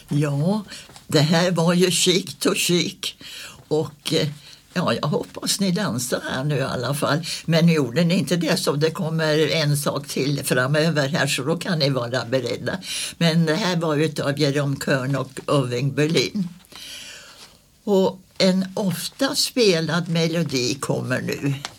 Ja, det här var ju chic och chic. Och ja, jag hoppas ni dansar här nu i alla fall. Men gjorde ni inte det så det kommer en sak till framöver här, så då kan ni vara beredda. Men det här var ju av Jerome Kern och Irving Berlin. Och en ofta spelad melodi kommer nu.